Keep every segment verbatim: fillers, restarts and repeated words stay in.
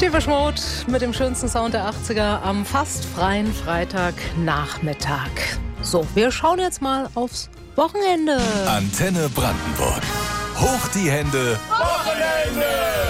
Depeche Mode mit dem schönsten Sound der achtziger am fast freien Freitagnachmittag. So, wir schauen jetzt mal aufs Wochenende. Antenne Brandenburg. Hoch die Hände. Wochenende!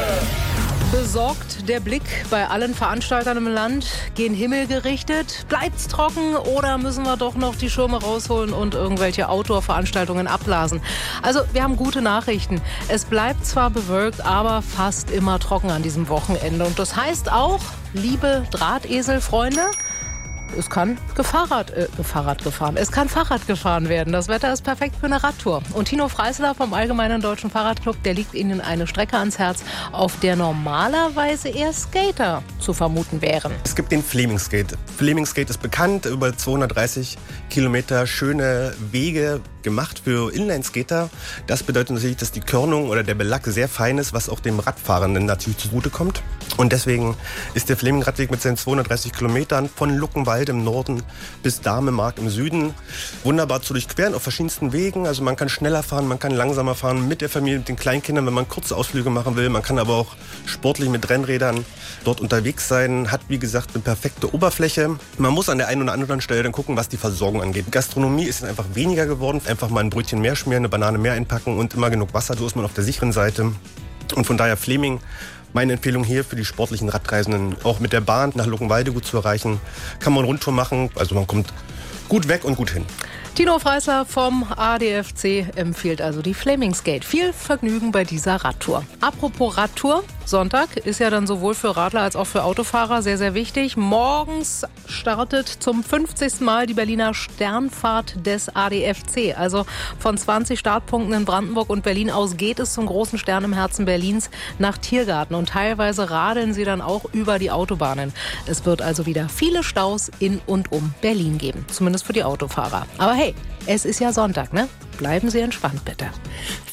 Besorgt der Blick bei allen Veranstaltern im Land, gen Himmel gerichtet. Bleibt's trocken oder müssen wir doch noch die Schirme rausholen und irgendwelche Outdoor-Veranstaltungen abblasen? Also, wir haben gute Nachrichten. Es bleibt zwar bewölkt, aber fast immer trocken an diesem Wochenende. Und das heißt auch, liebe Drahteselfreunde, es kann Gefahrrad, äh, Fahrrad gefahren. Es kann Fahrrad gefahren werden. Das Wetter ist perfekt für eine Radtour. Und Tino Freisler vom Allgemeinen Deutschen Fahrradclub, der legt Ihnen eine Strecke ans Herz, auf der normalerweise eher Skater zu vermuten wären. Es gibt den Flemingskate. Flemingskate ist bekannt, über zweihundertdreißig Kilometer schöne Wege gemacht für Inlineskater. Das bedeutet natürlich, dass die Körnung oder der Belag sehr fein ist, was auch dem Radfahrenden natürlich zugute kommt. Und deswegen ist der Fleming-Radweg mit seinen zweihundertdreißig Kilometern von Luckenwald im Norden bis Damemark im Süden wunderbar zu durchqueren auf verschiedensten Wegen. Also man kann schneller fahren, man kann langsamer fahren mit der Familie, mit den Kleinkindern, wenn man kurze Ausflüge machen will. Man kann aber auch sportlich mit Rennrädern dort unterwegs sein. Hat, wie gesagt, eine perfekte Oberfläche. Man muss an der einen oder anderen Stelle dann gucken, was die Versorgung angeht. Gastronomie ist einfach weniger geworden. Einfach mal ein Brötchen mehr schmieren, eine Banane mehr einpacken und immer genug Wasser. So ist man auf der sicheren Seite. Und von daher Fleming. Meine Empfehlung hier für die sportlichen Radreisenden, auch mit der Bahn nach Luckenwalde gut zu erreichen, kann man Rundtour machen, also man kommt gut weg und gut hin. Tino Freisler vom A D F C empfiehlt also die Flemingskate. Viel Vergnügen bei dieser Radtour. Apropos Radtour, Sonntag ist ja dann sowohl für Radler als auch für Autofahrer sehr, sehr wichtig. Morgens startet zum fünfzigsten Mal die Berliner Sternfahrt des A D F C. Also von zwanzig Startpunkten in Brandenburg und Berlin aus geht es zum großen Stern im Herzen Berlins nach Tiergarten. Und teilweise radeln sie dann auch über die Autobahnen. Es wird also wieder viele Staus in und um Berlin geben. Zumindest für die Autofahrer. Aber hey, es ist ja Sonntag, ne? Bleiben Sie entspannt, bitte.